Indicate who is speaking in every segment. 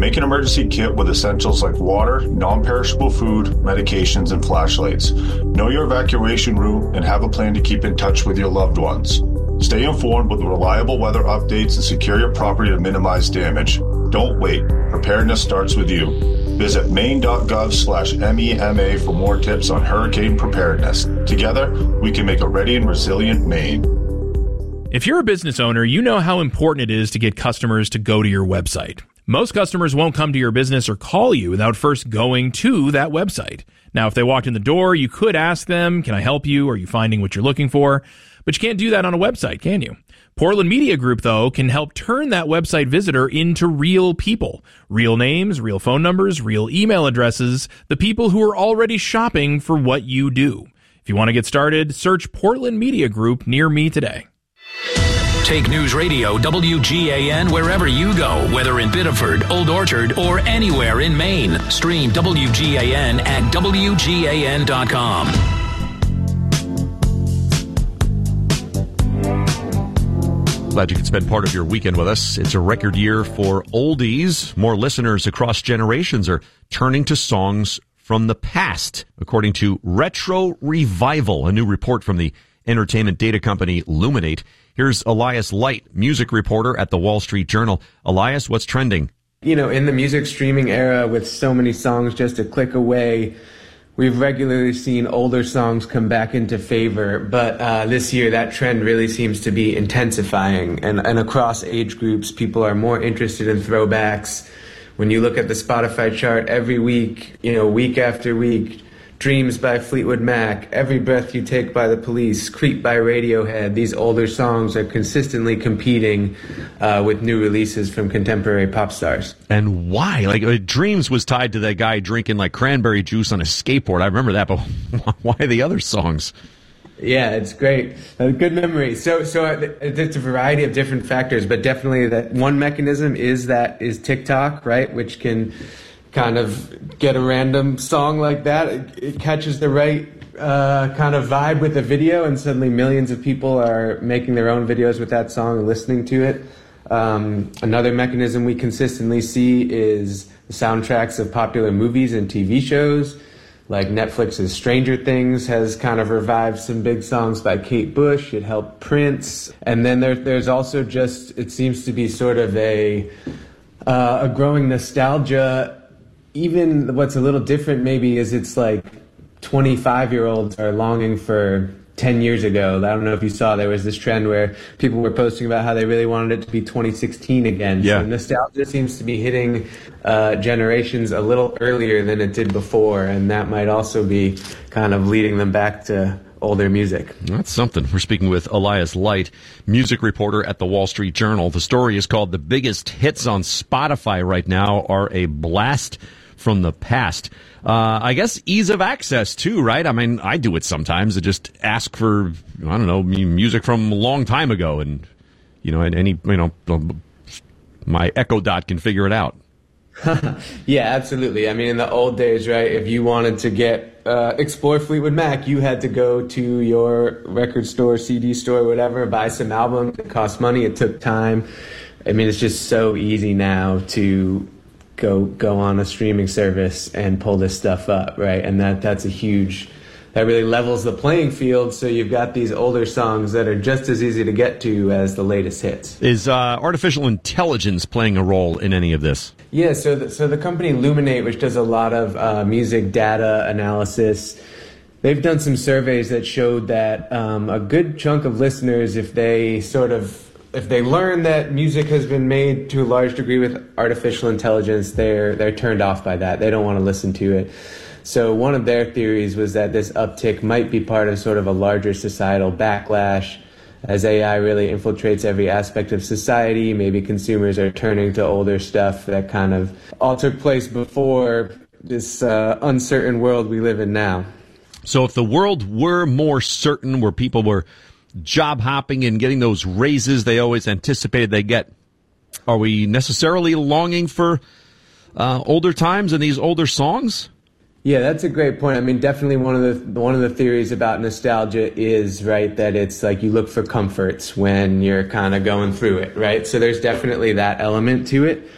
Speaker 1: Make an emergency kit with essentials like water, non-perishable food, medications, and flashlights. Know your evacuation route and have a plan to keep in touch with your loved ones. Stay informed with reliable weather updates and secure your property to minimize damage. Don't wait. Preparedness starts with you. Visit maine.gov/MEMA for more tips on hurricane preparedness. Together, we can make a ready and resilient Maine.
Speaker 2: If you're a business owner, you know how important it is to get customers to go to your website. Most customers won't come to your business or call you without first going to that website. Now, if they walked in the door, you could ask them, can I help you? Are you finding what you're looking for? But you can't do that on a website, can you? Portland Media Group, though, can help turn that website visitor into real people. Real names, real phone numbers, real email addresses, the people who are already shopping for what you do. If you want to get started, search Portland Media Group near me today.
Speaker 3: Take News Radio WGAN wherever you go, whether in Biddeford, Old Orchard, or anywhere in Maine. Stream WGAN at WGAN.com.
Speaker 4: Glad you could spend part of your weekend with us. It's a record year for oldies. More listeners across generations are turning to songs from the past, according to Retro Revival, a new report from the entertainment data company Luminate. Here's Elias Light, music reporter at the Wall Street Journal. Elias, what's trending?
Speaker 5: You know, in the music streaming era with so many songs just a click away, we've regularly seen older songs come back into favor. But this year, that trend really seems to be intensifying. And across age groups, people are more interested in throwbacks. When you look at the Spotify chart every week, you know, week after week, Dreams by Fleetwood Mac, Every Breath You Take by The Police, Creep by Radiohead. These older songs are consistently competing with new releases from contemporary pop stars.
Speaker 4: And why? Like, Dreams was tied to that guy drinking like cranberry juice on a skateboard. I remember that, but why the other songs?
Speaker 5: Yeah, it's great. Good memory. So it's a variety of different factors, but definitely that one mechanism is TikTok, right? Which can kind of get a random song like that. It catches the right kind of vibe with the video, and suddenly millions of people are making their own videos with that song and listening to it. Another mechanism we consistently see is the soundtracks of popular movies and TV shows. Like Netflix's Stranger Things has kind of revived some big songs by Kate Bush. It helped Prince. And then there's also just, it seems to be sort of a growing nostalgia. Even what's a little different maybe is it's like 25-year-olds are longing for 10 years ago. I don't know if you saw, there was this trend where people were posting about how they really wanted it to be 2016 again.
Speaker 4: Yeah.
Speaker 5: So nostalgia seems to be hitting generations a little earlier than it did before, and that might also be kind of leading them back to older music.
Speaker 4: That's something. We're speaking with Elias Light, music reporter at the Wall Street Journal. The story is called "The Biggest Hits on Spotify Right Now Are a Blast from the Past." I guess ease of access too, right? I mean, I do it sometimes. I just ask for, I don't know, music from a long time ago, and my Echo Dot can figure it out.
Speaker 5: Yeah, absolutely. I mean, in the old days, right, if you wanted to get explore Fleetwood Mac, you had to go to your record store, CD store, whatever, buy some albums. It cost money. It took time. I mean, it's just so easy now to go on a streaming service and pull this stuff up, right? And that's a huge, that really levels the playing field. So you've got these older songs that are just as easy to get to as the latest hits.
Speaker 4: Is artificial intelligence playing a role in any of this?
Speaker 5: Yeah, so the company Luminate, which does a lot of music data analysis, they've done some surveys that showed that a good chunk of listeners, if they learn that music has been made to a large degree with artificial intelligence, they're turned off by that. They don't want to listen to it. So one of their theories was that this uptick might be part of sort of a larger societal backlash. As AI really infiltrates every aspect of society, maybe consumers are turning to older stuff that kind of all took place before this uncertain world we live in now.
Speaker 4: So if the world were more certain, where people were job hopping and getting those raises they always anticipated they get, are we necessarily longing for older times and these older songs?
Speaker 5: Yeah, that's a great point. I mean, definitely one of the theories about nostalgia is, right, that it's like you look for comforts when you're kind of going through it, right? So there's definitely that element to it.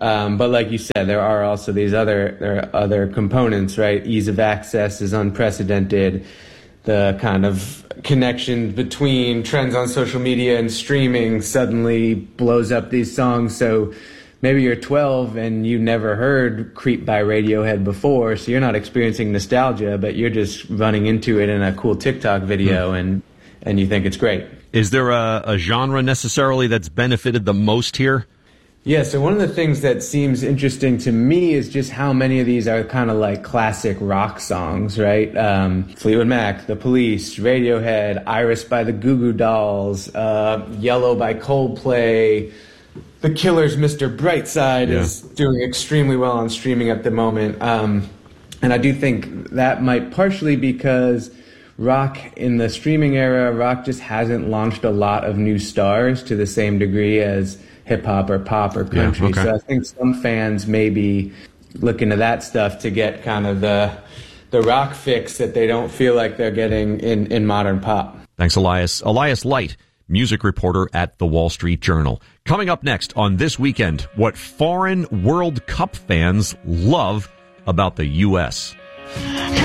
Speaker 5: But like you said, there are also there are other components, right? Ease of access is unprecedented. The kind of connection between trends on social media and streaming suddenly blows up these songs. So maybe you're 12 and you never heard Creep by Radiohead before, so you're not experiencing nostalgia, but you're just running into it in a cool TikTok video and you think it's great.
Speaker 4: Is there a genre necessarily that's benefited the most here?
Speaker 5: Yeah, so one of the things that seems interesting to me is just how many of these are kind of like classic rock songs, right? Fleetwood Mac, The Police, Radiohead, Iris by the Goo Goo Dolls, Yellow by Coldplay. The Killers' Mr. Brightside is doing extremely well on streaming at the moment. And I do think that might partially because rock in the streaming era, rock just hasn't launched a lot of new stars to the same degree as hip-hop or pop or country.
Speaker 4: Yeah, okay.
Speaker 5: So I think some fans may be looking to that stuff to get kind of the rock fix that they don't feel like they're getting in modern pop.
Speaker 4: Thanks, Elias. Elias Light, music reporter at The Wall Street Journal. Coming up next on This Weekend, what foreign World Cup fans love about the U.S.